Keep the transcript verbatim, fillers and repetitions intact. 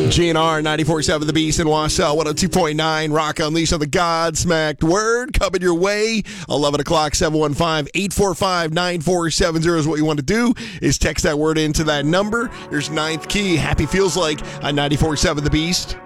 G N R ninety-four point seven The Beast in Wausau, one oh two point nine Rock Unleashed on the Godsmacked Word. Coming your way, eleven o'clock, seven one five, eight four five, nine four seven zero is what you want to do, is text that word into that number. Here's Ninth Key, Happy Feels Like on ninety-four point seven The Beast.